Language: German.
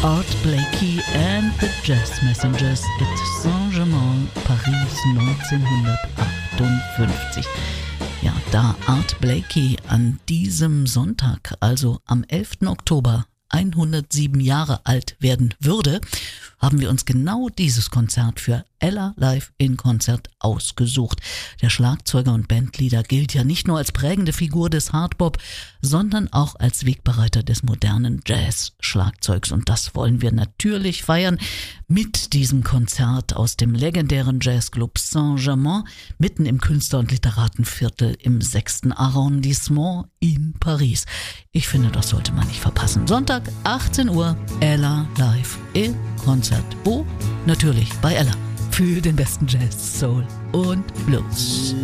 Art Blakey and the Jazz Messengers at Saint-Germain, Paris 1958. Ja, da Art Blakey an diesem Sonntag, also am 11. Oktober, 107 Jahre alt werden würde, haben wir uns genau dieses Konzert für Ella live in Konzert ausgesucht. Der Schlagzeuger und Bandleader gilt ja nicht nur als prägende Figur des Hardbop, sondern auch als Wegbereiter des modernen Jazz-Schlagzeugs. Und das wollen wir natürlich feiern mit diesem Konzert aus dem legendären Jazzclub Saint-Germain, mitten im Künstler- und Literatenviertel im 6. Arrondissement in Paris. Ich finde, das sollte man nicht verpassen. Sonntag, 18 Uhr, Ella live in Konzert. Wo? Natürlich bei Ella. Für den besten Jazz, Soul und Blues.